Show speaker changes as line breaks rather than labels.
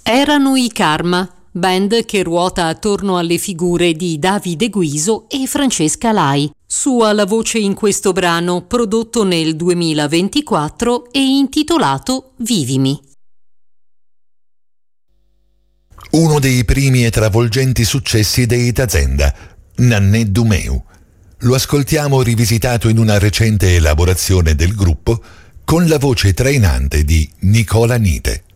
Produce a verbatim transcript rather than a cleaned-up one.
Erano i Karma, band che ruota attorno alle figure di Davide Guiso e Francesca Lai. Sua la voce in questo brano prodotto nel duemilaventiquattro e intitolato Vivimi.
Uno dei primi e travolgenti successi dei Tazenda, Nannè Dumeu. Lo ascoltiamo rivisitato in una recente elaborazione del gruppo con la voce trainante di Nicola Nite.